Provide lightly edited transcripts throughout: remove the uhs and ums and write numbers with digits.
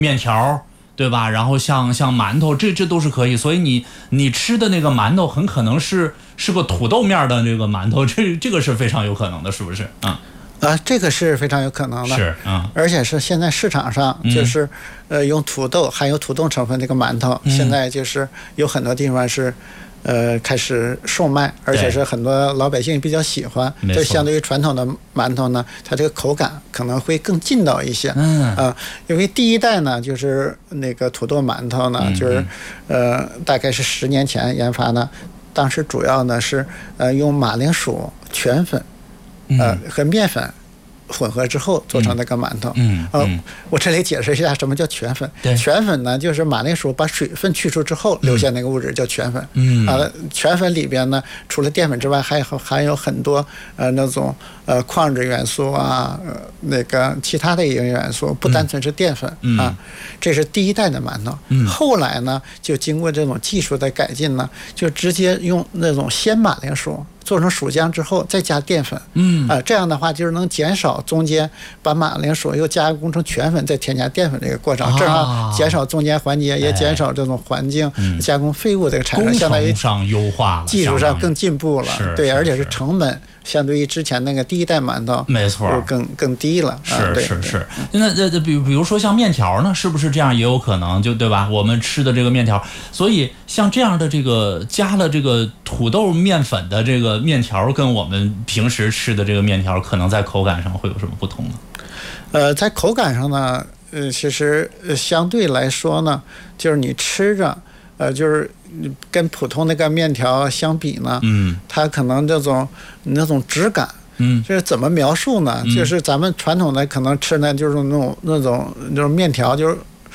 面条，对吧？然后像馒头，这都是可以。所以你吃的那个馒头很可能是个土豆面的这个馒头，这个是非常有可能的，是不是？ 这个是非常有可能的， 是而且是现在市场上就是用土豆含有土豆成分这个馒头，现在就是有很多地方是开始售卖，而且是很多老百姓比较喜欢。这相对于传统的馒头呢，它这个口感可能会更劲道一些。因为第一代呢，就是那个土豆馒头呢，就是大概是10年前研发的，当时主要呢是用马铃薯全粉和面粉混合之后做成那个馒头。我这里解释一下什么叫全粉。全粉呢，就是马铃薯把水分去除之后留下那个物质叫全粉。全粉里边呢，除了淀粉之外，还含有很多那种矿质元素啊，那个其他的营养元素，不单纯是淀粉啊。这是第一代的馒头。后来呢，就经过这种技术的改进呢，就直接用那种鲜马铃薯做成薯浆之后再加淀粉。这样的话就是能减少中间把马铃薯又加工成全粉再添加淀粉这个过程，这样减少中间环节，也减少这种环境加工废物这个产生，相当于上优化了， 技术上更进步了。对，而且是成本相对于之前那个第一代馒头， 没错， 更低了。 是。那比如说像面条呢，是不是这样也有可能？就对吧？我们吃的这个面条，所以像这样的这个加了这个土豆面粉的这个面条，跟我们平时吃的这个面条，可能在口感上会有什么不同呢？ 在口感上呢，其实相对来说呢，就是你吃着，就是跟普通那个面条相比呢，它可能那种质感，这怎么描述呢？就是咱们传统的可能吃呢，就是那种面条，就是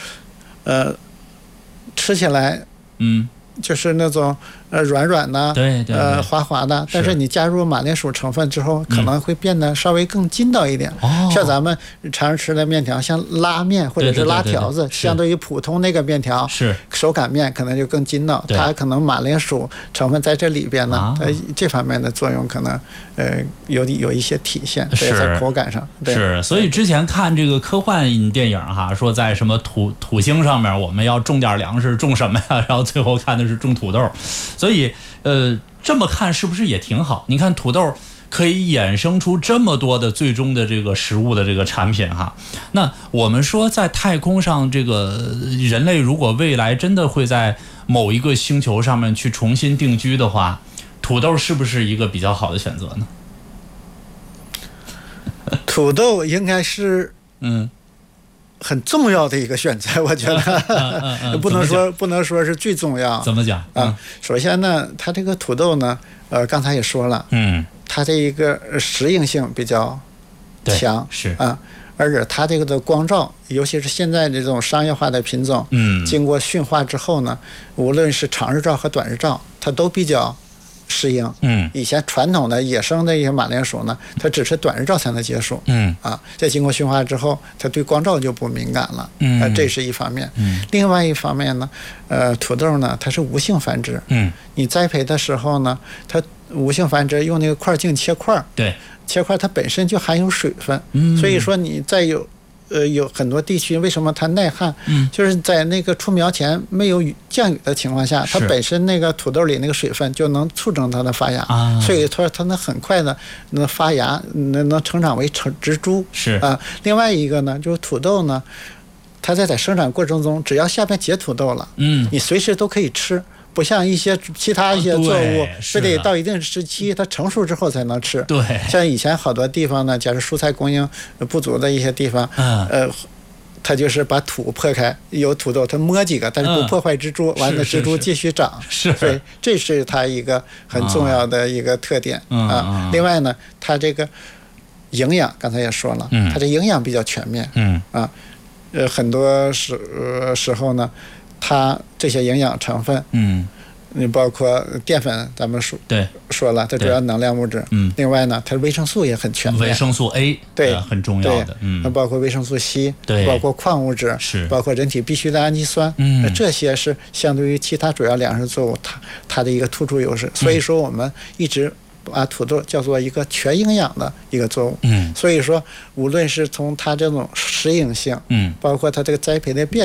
吃起来，就是那种软软的， 对， 滑滑的，但是你加入马铃薯成分之后，可能会变得稍微更筋道一点。像咱们常吃的面条，像拉面或者是拉条子，相对于普通那个面条，手擀面可能就更筋道。它可能马铃薯成分在这里边呢，这方面的作用可能有一些体现，在口感上。 是，所以之前看这个科幻电影说在什么土星上面，我们要种点粮食，种什么呀？然后最后看的是种土豆。所以这么看是不是也挺好？你看土豆可以衍生出这么多的最终的这个食物的这个产品那我们说在太空上，这个人类如果未来真的会在某一个星球上面去重新定居的话，土豆是不是一个比较好的选择呢？ 土豆应该是很重要的一个选择，我觉得不能说是最重要。 怎么讲首先呢，它这个土豆呢，刚才也说了，它这一个适应性比较强，而且它这个的光照，尤其是现在这种商业化的品种，经过驯化之后呢，无论是长日照和短日照，它都比较适应。以前传统的野生的一些马铃薯呢，它只是短日照才能结束。在经过驯化之后，它对光照就不敏感了。这是一方面。另外一方面呢，土豆呢，它是无性繁殖。你栽培的时候呢，它无性繁殖，用那个块茎切块。切块它本身就含有水分，所以说你再有很多地区为什么它耐旱，就是在那个出苗前没有降雨的情况下，它本身那个土豆里那个水分就能促成它的发芽，所以说它能很快的能发芽，能成长为植株。另外一个呢，就是土豆呢，它在生长过程中，只要下边结土豆了，你随时都可以吃。不像一些其他一些作物，非得到一定时期它成熟之后才能吃。像以前好多地方呢，假如蔬菜供应不足的一些地方，它就是把土破开，有土豆，它摸几个，但是不破坏植株，完了植株继续长。所以这是它一个很重要的一个特点。另外呢，它这个营养刚才也说了，它这营养比较全面。很多时候呢，它这些营养成分，你包括淀粉，咱们说了，它主要能量物质。另外呢，它维生素也很全面， 维生素 A 很重要的。 包括维生素 C， 包括矿物质，包括人体必需的氨基酸。这些是相对于其他主要粮食作物它的一个突出优势。所以说我们一直把土豆叫做一个全营养的一个作物。所以说无论是从它这种适应性，包括它这个栽培的便